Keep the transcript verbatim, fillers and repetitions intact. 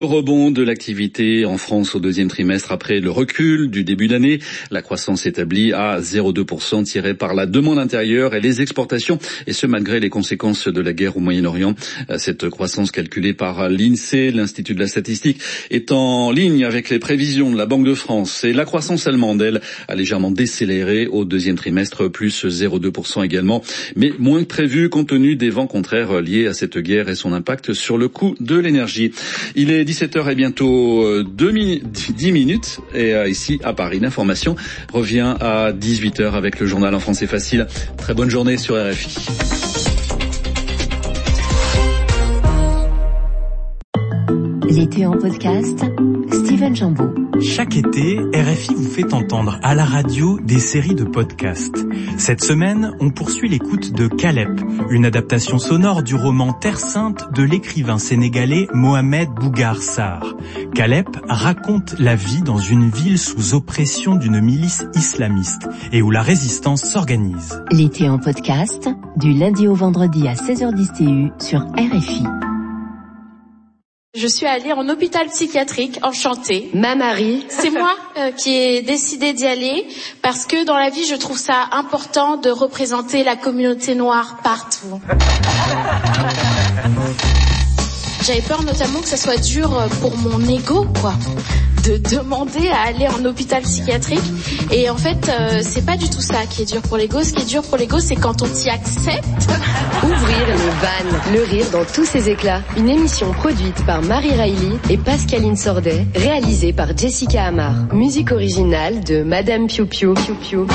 Rebond de l'activité en France au deuxième trimestre après le recul du début d'année. La croissance s'établit à zéro virgule deux pour cent tirée par la demande intérieure et les exportations, et ce malgré les conséquences de la guerre au Moyen-Orient. Cette croissance calculée par l'INSEE, l'Institut de la statistique, est en ligne avec les prévisions de la Banque de France. Et la croissance allemande, elle, a légèrement décéléré au deuxième trimestre, plus zéro virgule deux pour cent également, mais moins que prévu compte tenu des vents contraires liés à cette guerre et son impact sur le coût de l'énergie. Il est dix-sept heures et bientôt dix minutes, et ici à Paris, l'information revient à dix-huit heures avec le journal en français facile. Très bonne journée sur R F I. L'été en podcast, Steven Jambeau. Chaque été, R F I vous fait entendre à la radio des séries de podcasts. Cette semaine, on poursuit l'écoute de Calep, une adaptation sonore du roman Terre Sainte de l'écrivain sénégalais Mohamed Bougar Sarr. Calep raconte la vie dans une ville sous oppression d'une milice islamiste et où la résistance s'organise. L'été en podcast, du lundi au vendredi à seize heures dix T U sur R F I. Je suis allée en hôpital psychiatrique, enchantée. Ma Marie. C'est moi euh, qui ai décidé d'y aller parce que dans la vie, je trouve ça important de représenter la communauté noire partout. J'avais peur notamment que ça soit dur pour mon ego, quoi, de demander à aller en hôpital psychiatrique. Et en fait, euh, c'est pas du tout ça qui est dur pour l'ego. Ce qui est dur pour l'ego, c'est quand on t'y accepte. Ouvrir les vannes, le rire dans tous ses éclats. Une émission produite par Marie Riley et Pascaline Sordet, réalisée par Jessica Amar. Musique originale de Madame Piu Piu. Piu Piu.